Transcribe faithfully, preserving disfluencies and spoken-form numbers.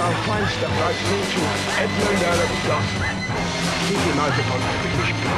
our fine stuff right through to Edmund Earl of Gloucester. Keep him out upon British